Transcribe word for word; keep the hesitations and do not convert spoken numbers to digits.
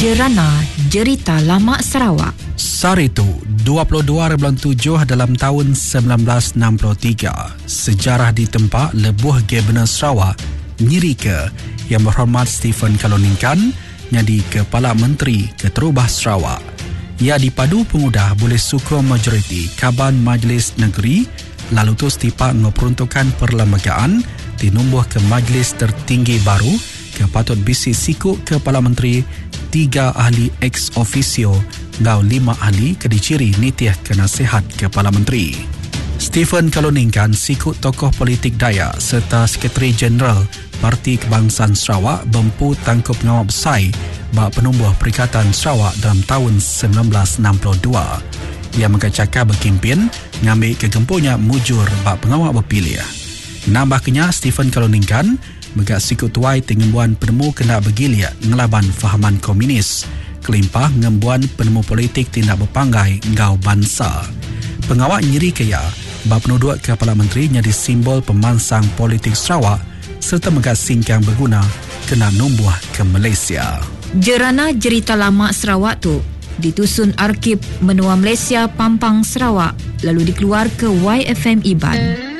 Jerana Jerita Lama Sarawak. Saritu, dua puluh dua hari bulan tujuh dalam tahun sembilan belas enam puluh tiga. Sejarah ditempa lebuh Gubernur Sarawak, Nyirika, yang berhormat Stephen Kaloningkan, jadi Kepala Menteri Keterubah Sarawak. Ia dipadu pengudah boleh suku majoriti Kaban Majlis Negeri, lalu tu setipak memperuntukkan perlembagaan dinumbuh ke Majlis Tertinggi baru ke patut bisi siku Kepala Menteri, tiga ahli ex officio, ngau lima ahli kediciri nitiah kenasihat Kepala Menteri. Stephen Kaloningkan siku tokoh politik Dayak serta Sekretari Jeneral Parti Kebangsaan Sarawak bempu tangkup ngawak besai bak penumbuh Perikatan Sarawak dalam tahun sembilan belas enam puluh dua. Ia mengacakar berkimpin ngambil kegempunya mujur bak pengawak berpilih. Nambahnya Stephen Kaloningkan megak siku tuai tengembuan penemu kena bergilia ngelaban fahaman komunis, kelimpah ngembuan penemu politik tindak berpanggai ngau bangsa. Pengawak nyiri kaya bak penuduk Kepala Menteri jadi simbol pemansang politik Sarawak serta megak singkang berguna kena numbuh ke Malaysia. Jerana Jerita Lama Sarawak tu ditusun Arkib Menua Malaysia Pampang Sarawak lalu dikeluar ke Y F M Iban.